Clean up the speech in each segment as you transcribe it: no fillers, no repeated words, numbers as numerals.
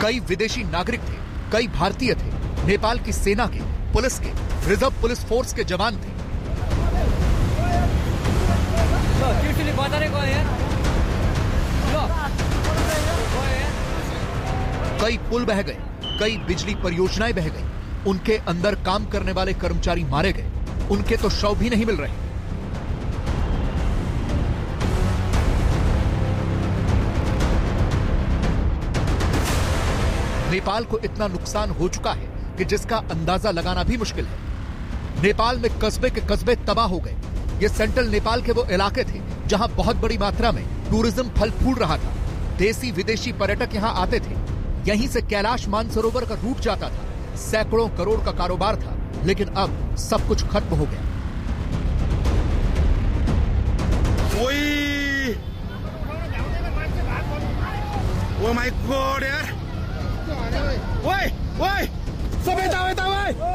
कई विदेशी नागरिक थे, कई भारतीय थे, नेपाल की सेना के, पुलिस के, रिजर्व पुलिस फोर्स के जवान थे। कई पुल बह गए, कई बिजली परियोजनाएं बह गई, उनके अंदर काम करने वाले कर्मचारी मारे गए, उनके तो शव भी नहीं मिल रहे। नेपाल को इतना नुकसान हो चुका है कि जिसका अंदाजा लगाना भी मुश्किल है। नेपाल में कस्बे के कस्बे तबाह हो गए। ये सेंट्रल नेपाल के वो इलाके थे जहां बहुत बड़ी मात्रा में टूरिज्म फल फूल रहा था। देसी विदेशी पर्यटक यहां आते थे। यहीं से कैलाश मानसरोवर का रूट जाता था। सैकड़ों करोड़ का कारोबार था, लेकिन अब सब कुछ खत्म हो गया। Oh my God, यार! ओए! सब बेटा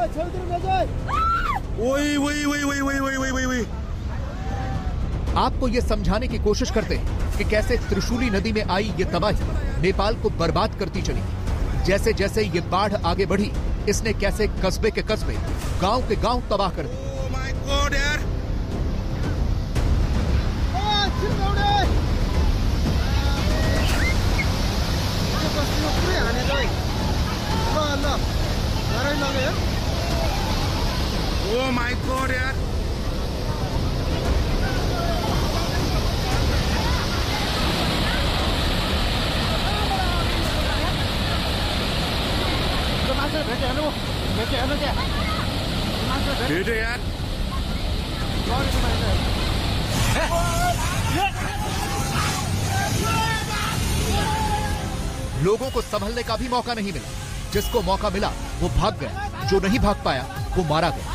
ओए! आपको ये समझाने की कोशिश करते हैं कि कैसे त्रिशूली नदी में आई ये तबाही नेपाल को बर्बाद करती चली। जैसे जैसे ये बाढ़ आगे बढ़ी, इसने कैसे कस्बे के कस्बे, गांव के गांव तबाह कर दिए। Oh my God, यार! Oh my God, यार! भेटो यार। लोगों को संभलने का भी मौका नहीं मिला। जिसको मौका मिला वो भाग गया, जो नहीं भाग पाया वो मारा गया।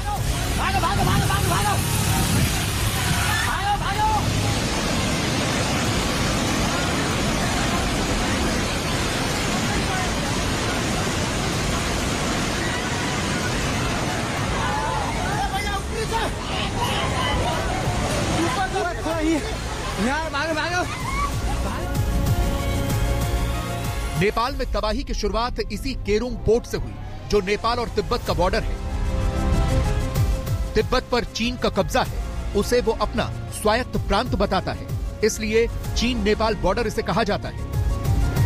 नेपाल में तबाही की शुरुआत इसी केरुंग पोर्ट से हुई, जो नेपाल और तिब्बत का बॉर्डर है। तिब्बत पर चीन का कब्जा है, उसे वो अपना स्वायत्त प्रांत बताता है, इसलिए चीन नेपाल बॉर्डर इसे कहा जाता है।